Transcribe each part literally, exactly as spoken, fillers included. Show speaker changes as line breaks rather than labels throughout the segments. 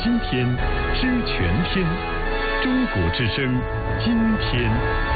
今天，知全天。中国之声，今天。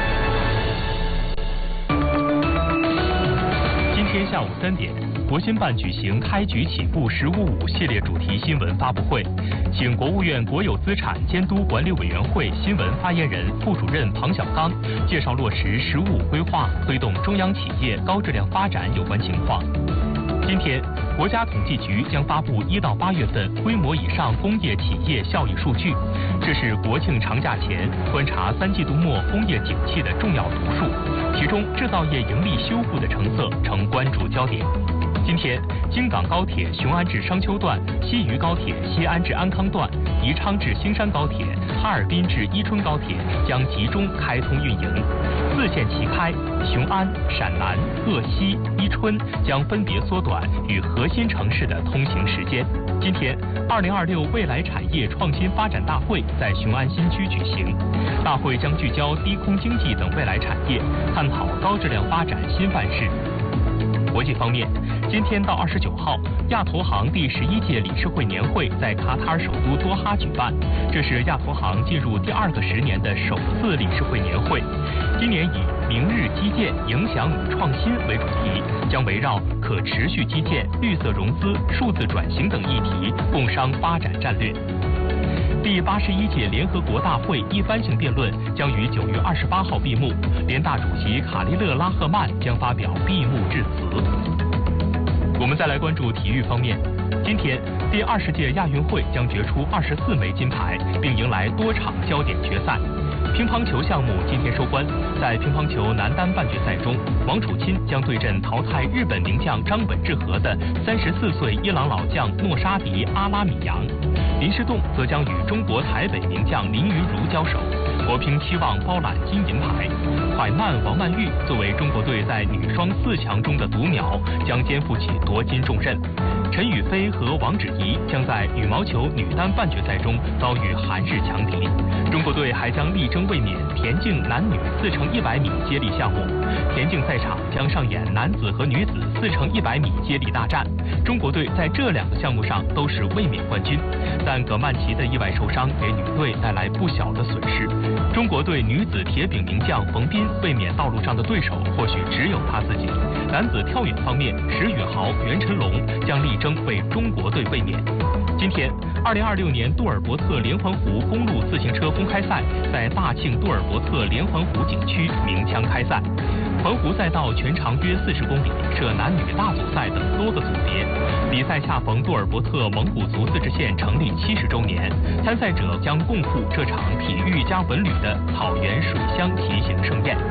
今天下午三点，国新办举行开局起步“十五五”系列主题新闻发布会，请国务院国有资产监督管理委员会新闻发言人、副主任庞小刚介绍落实“十五五”规划推动中央企业高质量发展有关情况。今天，国家统计局将发布一到八月份规模以上工业企业效益数据，这是国庆长假前观察三季度末工业景气的重要读数，其中制造业盈利修复的成色成关注焦点。今天，京港高铁雄安至商丘段、西渝高铁西安至安康段、宜昌至新山高铁、哈尔滨至伊春高铁将集中开通运营，四线齐开，雄安、陕南、鄂西、伊春将分别缩短与核心城市的通行时间。今天，二零二六未来产业创新发展大会在雄安新区举行，大会将聚焦低空经济等未来产业，探讨高质量发展新范式。国际方面，今天到二十九号，亚投行第十一届理事会年会在卡塔尔首都多哈举办，这是亚投行进入第二个十年的首次理事会年会。今年以“明日基建影响与创新”为主题，将围绕可持续基建、绿色融资、数字转型等议题共商发展战略。第八十一届联合国大会一般性辩论将于九月二十八号闭幕，联大主席卡利勒拉赫曼将发表闭幕致辞。我们再来关注体育方面，今天第二十届亚运会将决出二十四枚金牌，并迎来多场焦点决赛。乒乓球项目今天收官，在乒乓球男单半决赛中，王楚钦将对阵淘汰日本名将张本智和的三十四岁伊朗老将诺沙迪阿拉米扬，林诗栋则将与中国台北名将林昀儒交手，国乒期望包揽金银牌。怀曼王曼玉作为中国队在女双四强中的独苗，将肩负起夺金重任。陈雨菲和王芷怡将在羽毛球女单半决赛中遭遇韩日强敌。中国队还将力争卫冕田径男女四乘一百米接力项目，田径赛场将上演男子和女子四乘一百米接力大战。中国队在这两个项目上都是卫冕冠军，但葛曼棋的意外受伤给女队带来不小的损失。中国队女子铁饼名将冯彬卫冕道路上的对手或许只有他自己。男子跳远方面，石宇豪、袁晨龙将力争为中国队卫冕。今天，二零二六年杜尔伯特连环湖公路自行车公开赛在大庆杜尔伯特连环湖景区鸣枪开赛。环湖赛道全长约四十公里，设男女大组赛等多个组别。比赛恰逢杜尔伯特蒙古族自治县成立七十周年，参赛者将共赴这场体育加文旅的草原水乡骑行盛宴。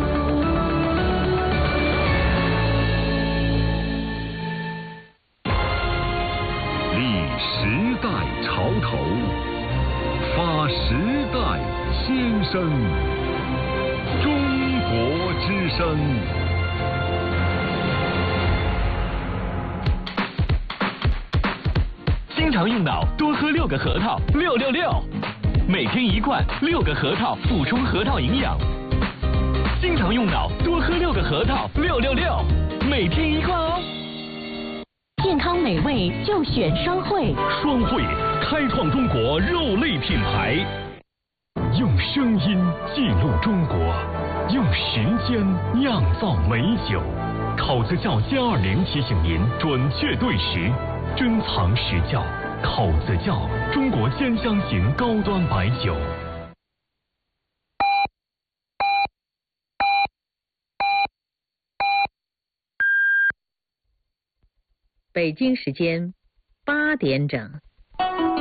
时代潮头，发时代先声，中国之声。
经常用脑，多喝六个核桃，六六六，每天一罐，六个核桃补充核桃营养。经常用脑，多喝六个核桃，六六六，每天一罐哦。
健康美味就选双汇，
双汇开创中国肉类品牌，用声音记录中国，用时间酿造美酒。考泽窖歼二零提醒您准确对时，珍藏实窖。考泽窖，中国鲜香型高端白酒。
北京时间八点整。